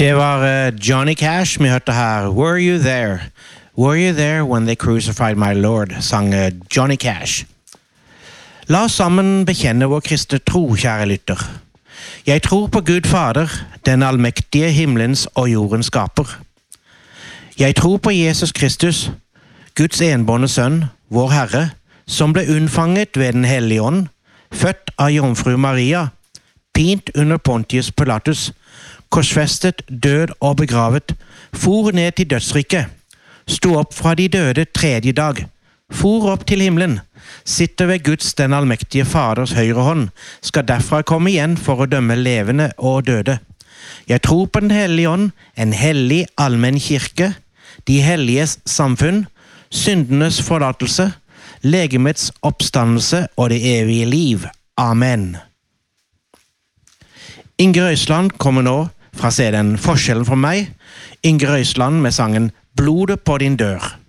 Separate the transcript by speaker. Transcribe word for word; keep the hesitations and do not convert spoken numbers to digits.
Speaker 1: Det var uh, Johnny Cash vi hørte her. Were you there? Were you there when they crucified my Lord? Sang uh, Johnny Cash. La oss sammen bekjenne vår kristne tro, kjære lytter. Jeg tror på Gud Fader, den allmektige himmelens og jordens skaper. Jeg tror på Jesus Kristus, Guds enbårne sønn, vår Herre, som ble unnfanget ved den hellige ånd, født av jomfru Maria, pint under Pontius Pilatus, korsfestet, død og begravet, for ned til dødsriket, sto opp fra de døde tredje dag, for opp til himmelen, sitter ved Guds den allmektige Faders høyre hånd, skal derfra komme igjen for å dømme levende og døde. Jeg tror på den hellige ånd, en hellig allmenn kirke, de helliges samfunn, syndenes forlatelse, legemets oppstandelse og det evige liv. Amen. Inger Røisland kommer nå fra C D-en Forskjellen fra meg. Inger Røisland med sangen Blodet på din dør.